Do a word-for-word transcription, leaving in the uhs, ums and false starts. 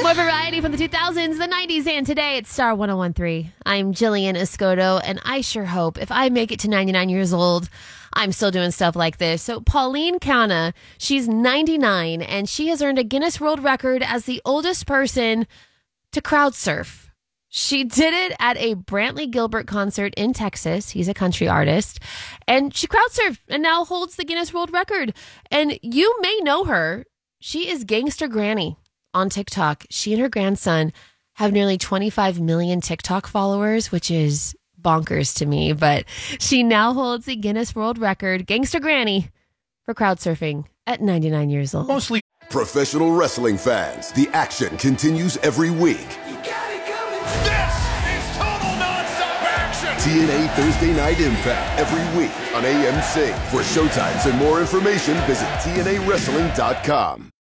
More variety from the two thousands, the nineties, and today it's Star one oh one three. I'm Jillian Escoto, and I sure hope if I make it to ninety-nine years old, I'm still doing stuff like this. So Pauline Kauna, she's ninety-nine, and she has earned a Guinness World Record as the oldest person to crowd surf. She did it at a Brantley Gilbert concert in Texas. He's a country artist. And she crowd surfed and now holds the Guinness World Record. And you may know her. She is Gangster Granny on TikTok. She and her grandson have nearly twenty-five million TikTok followers, which is bonkers to me. But she now holds the Guinness World Record, Gangster Granny, for crowd surfing at ninety-nine years old. Mostly professional wrestling fans, the action continues every week. this is total nonstop action. T N A Thursday Night Impact every week on A M C. For showtimes and more information, visit T N A wrestling dot com.